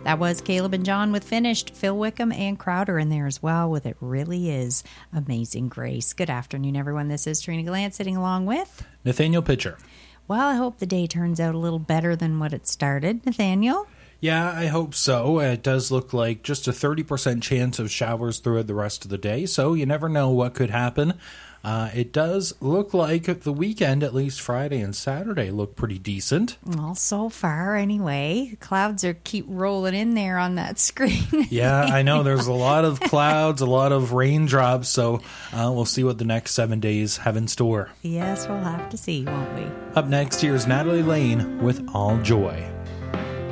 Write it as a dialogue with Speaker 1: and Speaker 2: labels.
Speaker 1: That was Caleb and John with Finished. Phil Wickham and Crowder in there as well with It Really Is Amazing Grace. Good afternoon, everyone. This is Trina Gallant sitting along with
Speaker 2: Nathaniel Pitcher.
Speaker 1: Well, I hope the day turns out a little better than what it started. Nathaniel?
Speaker 2: Yeah, I hope so. It does look like just a 30% chance of showers throughout the rest of the day, so you never know what could happen. It does look like the weekend, at least Friday and Saturday, look pretty decent.
Speaker 1: Well, so far anyway. Clouds keep rolling in there on that screen.
Speaker 2: Yeah, I know. There's a lot of clouds, a lot of raindrops, so we'll see what the next 7 days have in store.
Speaker 1: Yes, we'll have to see, won't we?
Speaker 2: Up next, here's Natalie Lane with All Joy.